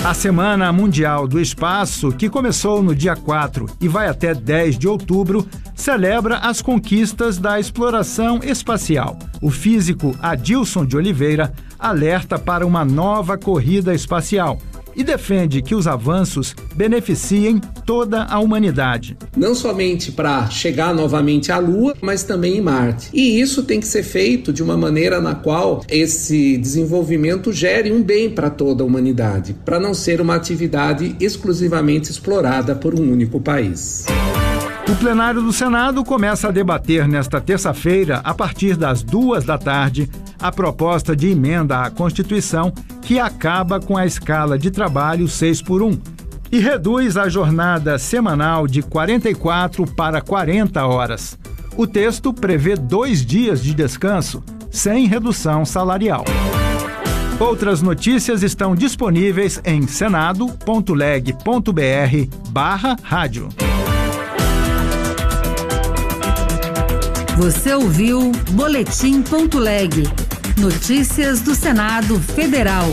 A Semana Mundial do Espaço, que começou no dia 4 e vai até 10 de outubro, celebra as conquistas da exploração espacial. O físico Adilson de Oliveira alerta para uma nova corrida espacial e defende que os avanços beneficiem toda a humanidade. Não somente para chegar novamente à Lua, mas também em Marte. E isso tem que ser feito de uma maneira na qual esse desenvolvimento gere um bem para toda a humanidade, para não ser uma atividade exclusivamente explorada por um único país. O plenário do Senado começa a debater nesta terça-feira, a partir das 14h, a proposta de emenda à Constituição que acaba com a escala de trabalho 6x1 e reduz a jornada semanal de 44 para 40 horas. O texto prevê 2 dias de descanso, sem redução salarial. Outras notícias estão disponíveis em senado.leg.br/rádio. Você ouviu Boletim.leg. Notícias do Senado Federal.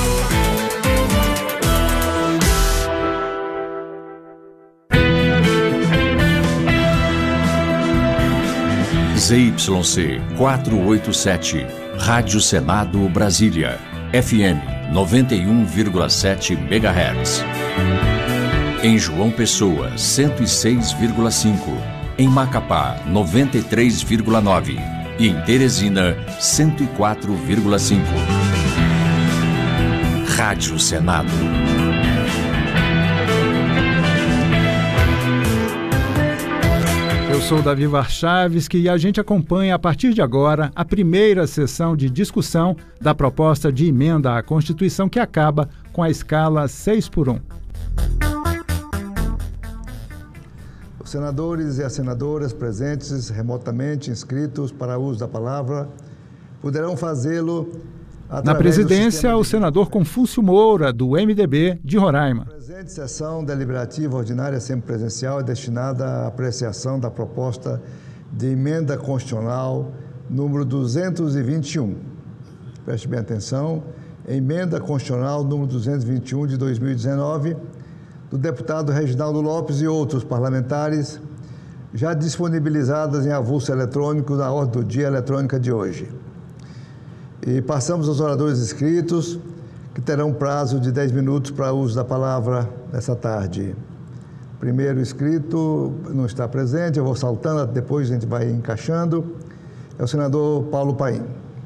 ZYC 487, Rádio Senado Brasília, FM 91,7 MHz. Em João Pessoa, 106,5. Em Macapá, 93,9. E em Teresina, 104,5. Rádio Senado. Eu sou Davi Warchavski e a gente acompanha a partir de agora a primeira sessão de discussão da proposta de emenda à Constituição que acaba com a escala 6x1. Os senadores e as senadoras presentes remotamente inscritos para uso da palavra poderão fazê-lo através na presidência, o senador Confúcio Moura, do MDB de Roraima. A presente sessão deliberativa ordinária semipresencial é destinada à apreciação da proposta de emenda constitucional número 221. Preste bem atenção, emenda constitucional número 221 de 2019, do deputado Reginaldo Lopes e outros parlamentares, já disponibilizadas em avulso eletrônico na ordem do dia eletrônica de hoje. E passamos aos oradores inscritos, que terão prazo de 10 minutos para uso da palavra nessa tarde. Primeiro inscrito não está presente, eu vou saltando, depois a gente vai encaixando. É o senador Paulo Paim.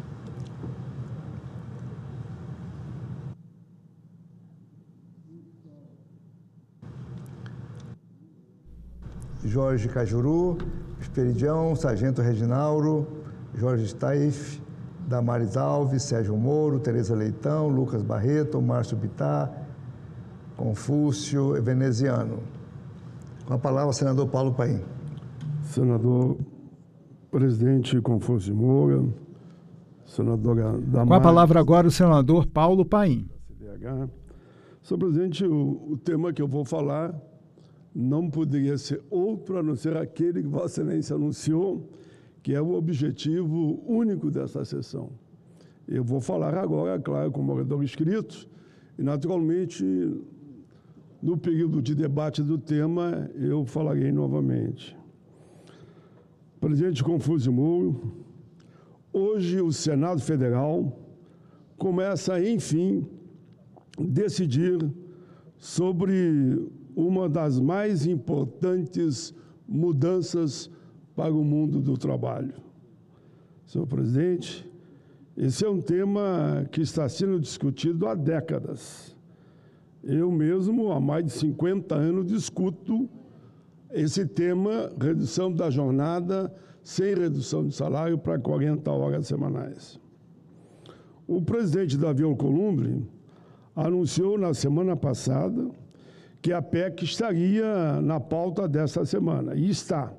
Jorge Cajuru, Esperidião, Sargento Reginaldo, Jorge Staif, Damares Alves, Sérgio Moro, Tereza Leitão, Lucas Barreto, Márcio Bittar, Confúcio Veneziano. Com a palavra, o senador Paulo Paim. Senador presidente Confúcio Moura, senadora Damares... Com a palavra agora, o senador Paulo Paim. Senhor presidente, o tema que eu vou falar não poderia ser outro a não ser aquele que Vossa Excelência anunciou, que é o objetivo único dessa sessão. Eu vou falar agora, claro, como orador inscrito, e naturalmente, no período de debate do tema, eu falarei novamente. Presidente Confúcio Moura, hoje o Senado Federal começa, enfim, a decidir sobre uma das mais importantes mudanças para o mundo do trabalho. Senhor presidente, esse é um tema que está sendo discutido há décadas. Eu mesmo, há mais de 50 anos, discuto esse tema, redução da jornada sem redução de salário para 40 horas semanais. O presidente Davi Alcolumbre anunciou na semana passada que a PEC estaria na pauta dessa semana, e está.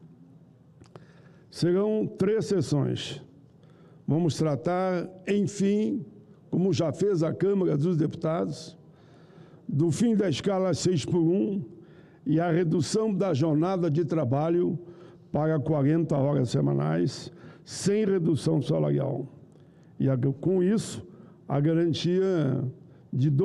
Serão 3 sessões. Vamos tratar, enfim, como já fez a Câmara dos Deputados, do fim da escala 6x1 e a redução da jornada de trabalho para 40 horas semanais, sem redução salarial. E com isso, a garantia de